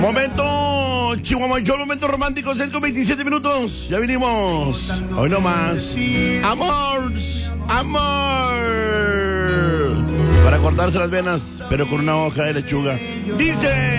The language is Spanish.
Momento Chihuahua, momento romántico, 6:27. Ya vinimos. Hoy no más. Amor. Para cortarse las venas, pero con una hoja de lechuga. Dice.